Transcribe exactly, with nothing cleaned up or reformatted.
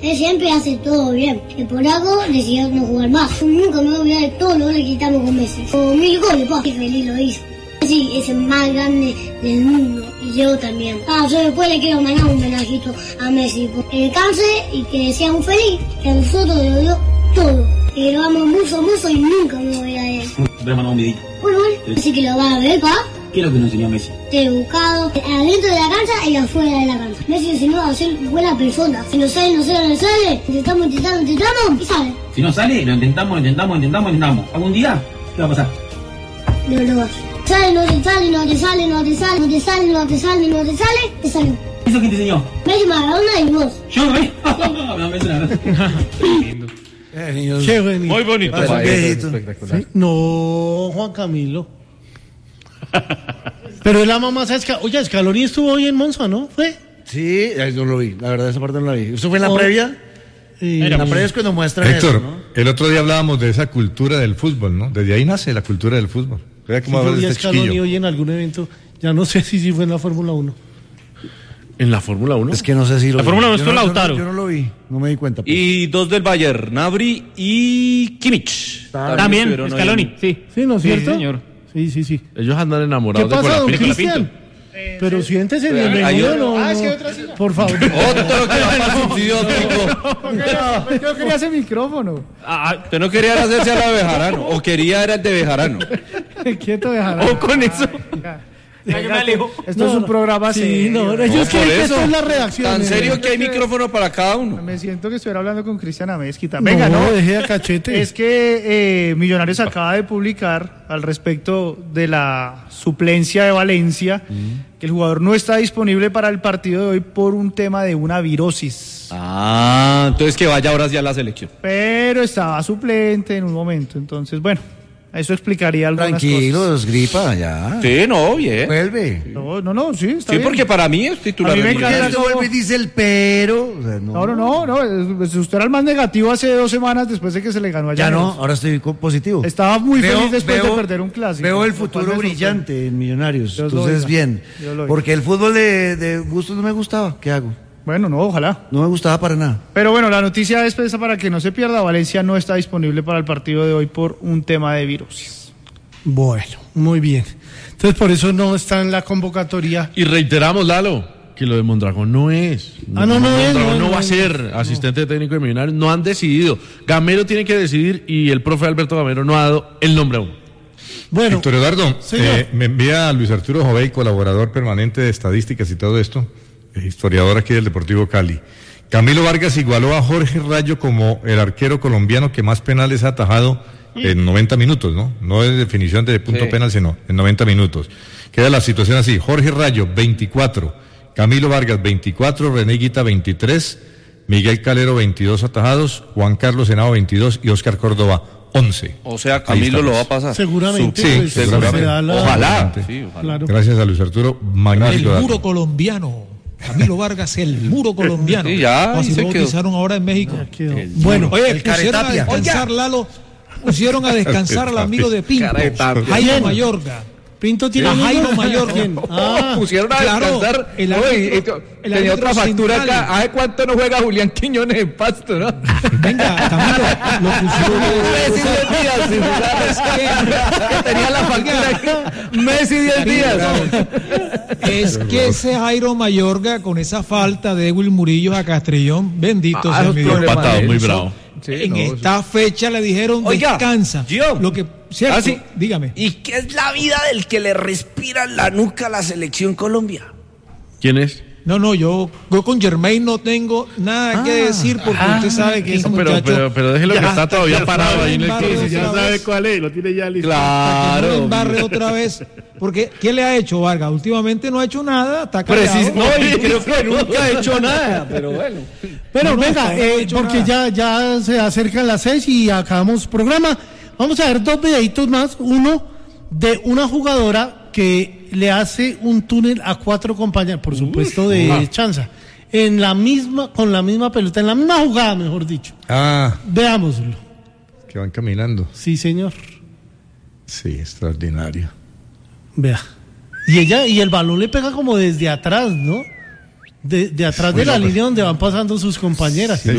Él siempre hace todo bien. Y por algo decidió no jugar más. Nunca me voy a olvidar de todo lo que quitamos con Messi. Con mil goles, pa. Qué feliz lo hizo. Messi es el más grande del mundo. Y yo también. Ah, yo después le quiero mandar un homenajito a Messi. Que descanse y que sea un feliz. Que a nosotros le dio todo. Y lo amo mucho, mucho y nunca me voy a ir. Te mandar un videito. Bueno, bueno. Así que lo va a ver, pa. ¿Qué es lo que nos enseñó Messi? Ser educado, adentro de la cancha y afuera de la cancha. Messi enseñó a ser buena persona. Si no sale, no sale, no sale. Intentamos, intentamos, intentamos y sale. Si no sale, lo intentamos, lo intentamos, intentamos, intentamos. ¿Algún día? ¿Qué va a pasar? No lo vas. Sale, no te sale, no te sale, no te sale, no te sale, no te sale, no te sale, te salió. ¿Eso quién te enseñó? Messi, Maradona y vos. ¿Yo? ¿Eh? No, me suena. Lindo. Eh, Qué bonito. Muy bonito. Parece un viejito. ¿Sí? No, Juan Camilo. Pero el ama más a Escaloni. Oye, Scaloni estuvo hoy en Monza, ¿no? ¿Fue? Sí, ahí no lo vi, la verdad esa parte no la vi. ¿Eso fue en la Oh. previa? Y... En la previa es cuando muestran Héctor, eso, ¿no? el otro día hablábamos de esa cultura del fútbol, ¿no? Desde ahí nace la cultura del fútbol. Vea Sí, cómo yo habla vi de a este Scaloni chiquillo. hoy en algún evento. Ya no sé si, si fue en la Fórmula uno. ¿En la Fórmula uno? Es que no sé si lo La vi. Fórmula uno Yo estuvo no- yo no- Lautaro. Yo no lo vi, no me di cuenta. pues. Y dos del Bayern, Gnabry y Kimmich. También, estuvieron hoy Scaloni, en- sí. ¿Sí, no es Sí, cierto? señor. Sí, sí, sí. Ellos andan ¿Qué enamorados de pasa, don Colapinto. Cristian? Pero siéntese, bienvenido. hay otro- No, Ah, es que no. hay otra silla. Por favor. Otro que va para el subsidiótico. Yo quería ese micrófono. Ah, usted no quería hacerse a la de Bejarano, o quería era el de Bejarano. Quieto, dejar. O con eso. Ya que me alejo. Esto No, es un no. programa Sí, serio. no, ellos No, quieren por que eso. esto es la redacción. Tan eh. serio que hay micrófono para cada uno. Me siento que estuviera hablando con Cristian Amezquita. No, Venga, no. deje a cachete. Es que eh, Millonarios acaba de publicar al respecto de la suplencia de Valencia que el jugador no está disponible para el partido de hoy por un tema de una virosis. Ah, entonces que vaya ahora sí a la selección. Pero estaba suplente en un momento. Entonces, bueno, eso explicaría algunas Tranquilo, cosas. es gripa, ya. Sí, no, bien. Vuelve. No, no, no, sí, está Sí, bien. porque para mí es titular. A mí me del Porque encanta él Millonarios. no vuelve y dice el pero. O sea, No, no, no, no. es- pues usted era el más negativo hace dos semanas después de que se le ganó a Ya no, Llaneros. ahora estoy co- positivo. Estaba muy Veo- feliz después veo- de perder un clásico. Veo el Lo cual futuro me brillante en Millonarios. Dios lo Entonces, oiga. bien. Dios lo oiga. Porque el fútbol de, de Bustos no me gustaba. ¿Qué hago? Bueno, no, ojalá. No me gustaba para nada. Pero bueno, la noticia es esa para que no se pierda. Valencia no está disponible para el partido de hoy por un tema de virosis. Bueno, muy bien. Entonces, por eso no está en la convocatoria. Y reiteramos, Lalo, que lo de Mondragón no es. Ah, no, no es, Mondragón no, no, no va a es. ser asistente técnico de Millonarios. No han decidido. Gamero tiene que decidir y el profe Alberto Gamero no ha dado el nombre aún. Bueno, Héctor Eduardo, señor. eh, me envía a Luis Arturo Jovey, colaborador permanente de estadísticas y todo esto, eh, historiador aquí del Deportivo Cali. Camilo Vargas igualó a Jorge Rayo como el arquero colombiano que más penales ha atajado en noventa minutos, ¿no? No es definición de punto Sí. penal, sino en noventa minutos. Queda la situación así: Jorge Rayo, veinticuatro, Camilo Vargas, veinticuatro, René Guita, veintitrés, Miguel Calero, veintidós atajados, Juan Carlos Henao, veintidós y Óscar Córdoba, once. O sea, Ahí Camilo lo va a estamos. pasar. seguramente. Sí, pues, seguramente. se da la- Ojalá. Sí, ojalá. Claro. Gracias a Luis Arturo, magnífico El dato. muro colombiano. Camilo Vargas, el muro colombiano. Sí, ya, Así ahí se lo quedó. bautizaron ahora en México. Quedó. Bueno, Oye, el pusieron a Caretapia. descansar, Lalo. Pusieron a descansar al amigo de Pinto, Caretapia. Jairo ¿Quién? Mayorga. Pinto tiene A amigos? Jairo Mayorga. ¿Quién? Ah, Pusieron a claro, descansar. el No, árbitro- y- y- el tenía árbitro otra factura central. acá. ¿Hace cuánto no juega Julián Quiñones en Pasto, no? Venga, Camilo, lo Messi pusieron. diez días. ¿sí? ¿Sabes qué? Tenía la factura aquí. Messi diez días. Es que ese Jairo Mayorga, con esa falta de Edwin Murillo a Castrillón, bendito Ah, sea mi los Dios. empatado, muy bravo. Sí, en no, esta fecha le dijeron Oiga, descansa. Gio. Lo que, ¿cierto? Ah, sí. Dígame. ¿Y qué es la vida del que le respira en la nuca a la selección Colombia? ¿Quién es? No, no, yo, yo con Germain no tengo nada que decir porque usted sabe que ese No, pero, muchacho pero, pero déjelo que ya está todavía ya parado sabe ahí en el embarre piso. Ya otra sabe vez. cuál es, lo tiene ya listo. Para que no Claro. embarre otra vez. Porque, ¿qué le ha hecho Vargas? Últimamente no ha hecho nada, está callado. Precis- no, y creo que nunca ha hecho nada, pero bueno. pero No, no, venga, no, no he eh, hecho porque ya, ya se acercan las seis y acabamos programa. Vamos a ver dos videitos más. Uno de una jugadora que le hace un túnel a cuatro compañeros, por supuesto de ah. chanza, en la misma, con la misma pelota, en la misma jugada, mejor dicho. Ah, Veámoslo. que van caminando. Sí, señor. Sí, extraordinario. Vea. Y ella, y el balón le pega como desde atrás, ¿no? De, de atrás de la línea donde van pasando sus compañeras. Sí.